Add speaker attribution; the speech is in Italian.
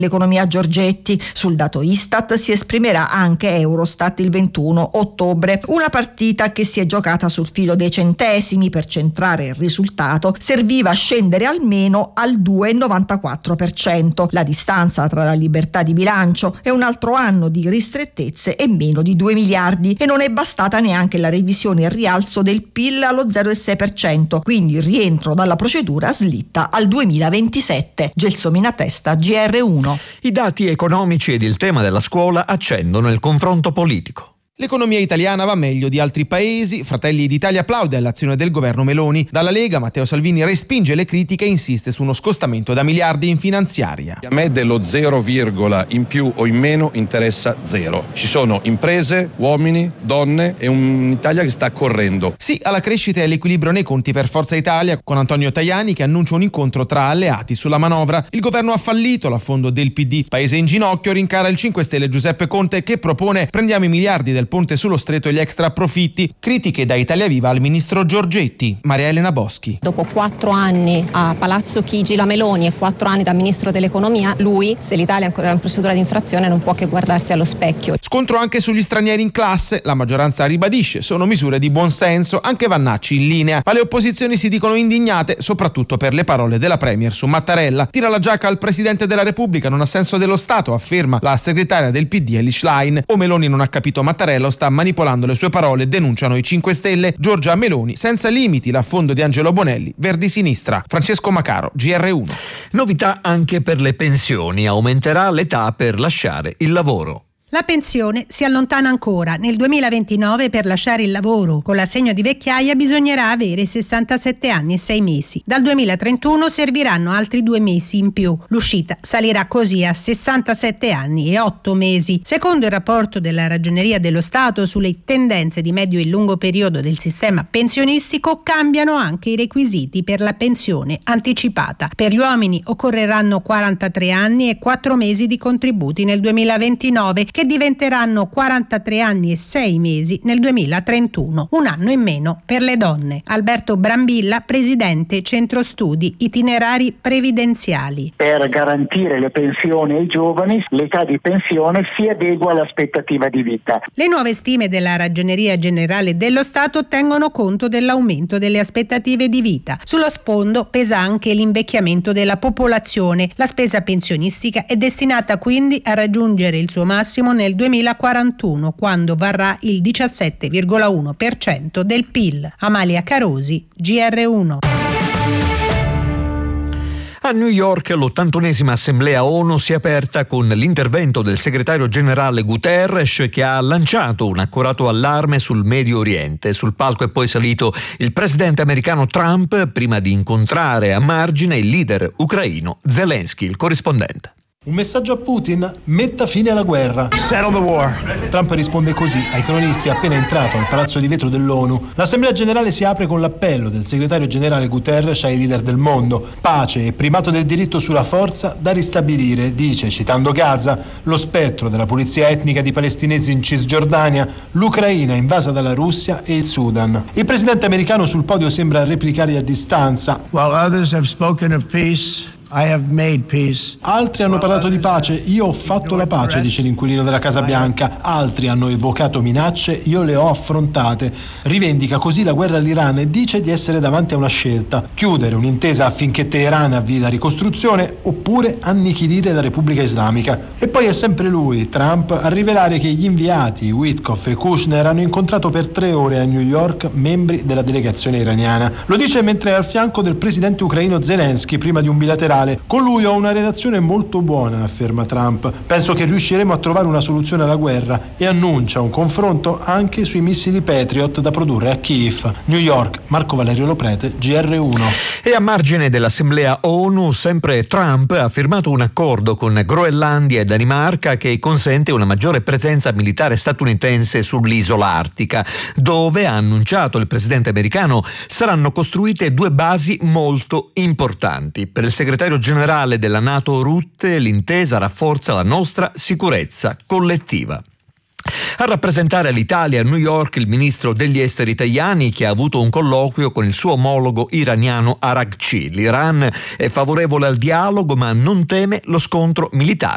Speaker 1: l'economia Giorgetti. Sul dato Istat si esprimerà anche Eurostat il 21 ottobre. Una partita che si è giocata sul filo dei centesimi. Per centrare il risultato serviva scendere almeno al 2,94%. La distanza tra la libertà di bilancio e un altro anno di ristrettezze è meno di 2 miliardi e non è bastata neanche la revisione e il rialzo del PIL allo 0,6%, quindi il rientro dalla procedura slitta al 2027. Gelsomina Testa, GR1.
Speaker 2: I dati economici ed il tema della scuola accendono il confronto politico.
Speaker 3: L'economia italiana va meglio di altri paesi. Fratelli d'Italia applaude all'azione del governo Meloni. Dalla Lega Matteo Salvini respinge le critiche e insiste su uno scostamento da miliardi in finanziaria.
Speaker 4: A me dello 0, in più o in meno interessa zero. Ci sono imprese, uomini, donne e un'Italia che sta correndo.
Speaker 3: Sì alla crescita e all'equilibrio nei conti per Forza Italia, con Antonio Tajani che annuncia un incontro tra alleati sulla manovra. Il governo ha fallito, l'affondo del PD. Paese in ginocchio rincara il 5 Stelle Giuseppe Conte che propone prendiamo i miliardi del ponte sullo stretto e gli extra profitti. Critiche da Italia Viva al ministro Giorgetti. Maria Elena Boschi.
Speaker 5: Dopo 4 anni a Palazzo Chigi la Meloni e 4 anni da ministro dell'economia, lui, se l'Italia è ancora in procedura di infrazione, non può che guardarsi allo specchio.
Speaker 3: Scontro anche sugli stranieri in classe. La maggioranza ribadisce sono misure di buon senso, anche Vannacci in linea, ma le opposizioni si dicono indignate soprattutto per le parole della Premier su Mattarella. Tira la giacca al Presidente della Repubblica, non ha senso dello Stato, afferma la segretaria del PD Elly Schlein. O Meloni non ha capito Mattarella o sta manipolando le sue parole, denunciano i 5 Stelle. Giorgia Meloni senza limiti, l'affondo di Angelo Bonelli, Verdi Sinistra. Francesco Macaro, GR1.
Speaker 2: Novità anche per le pensioni, aumenterà l'età per lasciare il lavoro.
Speaker 6: La pensione si allontana ancora. Nel 2029 per lasciare il lavoro con l'assegno di vecchiaia bisognerà avere 67 anni e 6 mesi. Dal 2031 serviranno altri 2 mesi in più. L'uscita salirà così a 67 anni e 8 mesi. Secondo il rapporto della Ragioneria dello Stato sulle tendenze di medio e lungo periodo del sistema pensionistico, cambiano anche i requisiti per la pensione anticipata. Per gli uomini occorreranno 43 anni e 4 mesi di contributi nel 2029, che diventeranno 43 anni e 6 mesi nel 2031, un anno in meno per le donne. Alberto Brambilla, presidente Centro Studi Itinerari Previdenziali.
Speaker 7: Per garantire le pensioni ai giovani, l'età di pensione si adegua all'aspettativa di vita.
Speaker 6: Le nuove stime della Ragioneria Generale dello Stato tengono conto dell'aumento delle aspettative di vita. Sullo sfondo pesa anche l'invecchiamento della popolazione. La spesa pensionistica è destinata quindi a raggiungere il suo massimo nel 2041, quando varrà il 17,1% del PIL. Amalia Carosi, GR1.
Speaker 2: A New York l'81esima Assemblea ONU si è aperta con l'intervento del segretario generale Guterres, che ha lanciato un accorato allarme sul Medio Oriente. Sul palco è poi salito il presidente americano Trump prima di incontrare a margine il leader ucraino Zelensky. Il corrispondente.
Speaker 8: Un messaggio a Putin: metta fine alla guerra. Settle the war. Trump risponde così ai cronisti appena entrato al Palazzo di Vetro dell'ONU. L'Assemblea Generale si apre con l'appello del segretario generale Guterres ai leader del mondo. Pace e primato del diritto sulla forza da ristabilire, dice, citando Gaza, lo spettro della pulizia etnica di palestinesi in Cisgiordania, l'Ucraina invasa dalla Russia e il Sudan. Il presidente americano sul podio sembra replicare a distanza.
Speaker 9: While others have spoken of peace, I have made peace.
Speaker 8: Altri hanno parlato di pace, io ho fatto la pace, dice l'inquilino della Casa Bianca. Altri hanno evocato minacce, io le ho affrontate. Rivendica così la guerra all'Iran e dice di essere davanti a una scelta: chiudere un'intesa affinché Teheran avvii la ricostruzione oppure annichilire la Repubblica Islamica. E poi è sempre lui, Trump, a rivelare che gli inviati Witkoff e Kushner hanno incontrato per 3 ore a New York membri della delegazione iraniana. Lo dice mentre è al fianco del presidente ucraino Zelensky prima di un bilaterale. Con lui ho una relazione molto buona, afferma Trump. Penso che riusciremo a trovare una soluzione alla guerra, e annuncia un confronto anche sui missili Patriot da produrre a Kiev. New York, Marco Valerio Loprete, GR1.
Speaker 2: E a margine dell'Assemblea ONU, sempre Trump ha firmato un accordo con Groenlandia e Danimarca che consente una maggiore presenza militare statunitense sull'isola artica, dove, ha annunciato il presidente americano, saranno costruite 2 basi molto importanti. Per il segretario generale della NATO Rutte, l'intesa rafforza la nostra sicurezza collettiva. A rappresentare l'Italia a New York il ministro degli esteri Tajani, che ha avuto un colloquio con il suo omologo iraniano Araghchi. L'Iran è favorevole al dialogo ma non teme lo scontro militare.